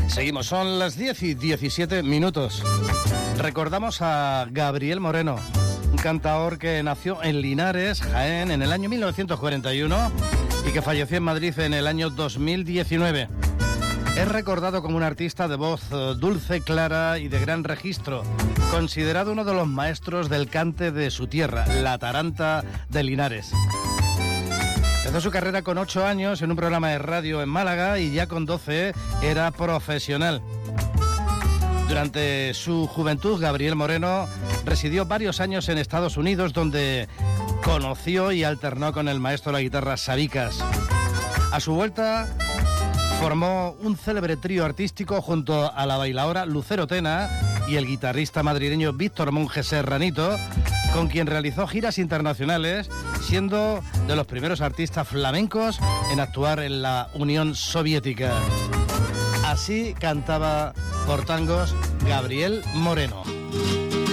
Seguimos, son las 10:17. Recordamos a Gabriel Moreno, un cantaor que nació en Linares, Jaén, en el año 1941 y que falleció en Madrid en el año 2019. Es recordado como un artista de voz dulce, clara y de gran registro, considerado uno de los maestros del cante de su tierra, la taranta de Linares. Empezó su carrera con 8 años en un programa de radio en Málaga y ya con 12 era profesional. Durante su juventud, Gabriel Moreno residió varios años en Estados Unidos, donde conoció y alternó con el maestro de la guitarra Sabicas. A su vuelta, formó un célebre trío artístico junto a la bailaora Lucero Tena y el guitarrista madrileño Víctor Monge Serranito, con quien realizó giras internacionales, siendo de los primeros artistas flamencos en actuar en la Unión Soviética. Así cantaba por tangos Gabriel Moreno.